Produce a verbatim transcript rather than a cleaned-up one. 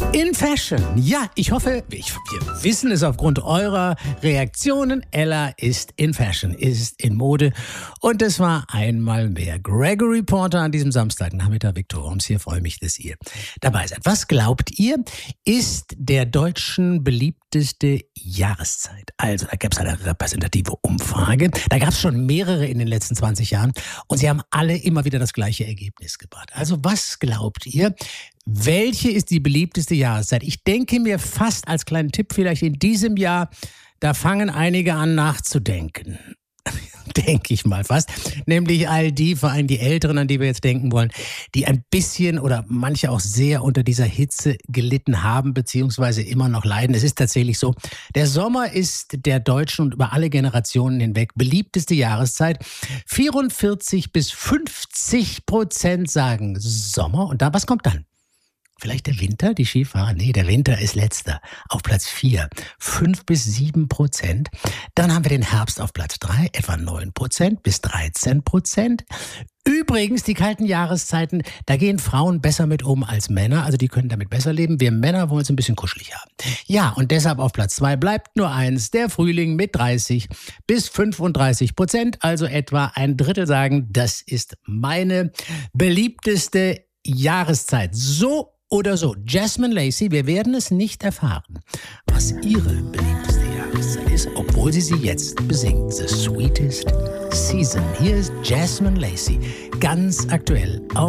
In Fashion. Ja, ich hoffe, ich, wir wissen es aufgrund eurer Reaktionen. Ella ist in Fashion, ist in Mode. Und es war einmal mehr Gregory Porter an diesem Samstagnachmittag. Viktor Worms hier, freue mich, dass ihr dabei seid. Was glaubt ihr, ist der Deutschen beliebteste Jahreszeit? Also, da gab es eine repräsentative Umfrage. Da gab es schon mehrere in den letzten zwanzig Jahren. Und sie haben alle immer wieder das gleiche Ergebnis gebracht. Also, was glaubt ihr? Welche ist die beliebteste Jahreszeit? Ich denke mir fast als kleinen Tipp vielleicht in diesem Jahr, da fangen einige an nachzudenken. Denke ich mal fast. Nämlich all die, vor allem die Älteren, an die wir jetzt denken wollen, die ein bisschen oder manche auch sehr unter dieser Hitze gelitten haben, beziehungsweise immer noch leiden. Es ist tatsächlich so, der Sommer ist der Deutschen und über alle Generationen hinweg beliebteste Jahreszeit. vierundvierzig bis fünfzig Prozent sagen Sommer. Und da, was kommt dann? Vielleicht der Winter, die Skifahrer? Nee, der Winter ist letzter. Auf Platz vier, fünf bis sieben Prozent. Dann haben wir den Herbst auf Platz drei, etwa neun Prozent bis dreizehn Prozent. Übrigens, die kalten Jahreszeiten, da gehen Frauen besser mit um als Männer. Also die können damit besser leben. Wir Männer wollen es ein bisschen kuschelig haben. Ja, und deshalb auf Platz zwei bleibt nur eins, der Frühling mit dreißig bis fünfunddreißig Prozent. Also etwa ein Drittel sagen, das ist meine beliebteste Jahreszeit. So oder so. Jasmine Lacey, wir werden es nicht erfahren, was ihre beliebteste Jahreszeit ist, obwohl sie sie jetzt besingt. The Sweetest Season. Hier ist Jasmine Lacey, ganz aktuell auf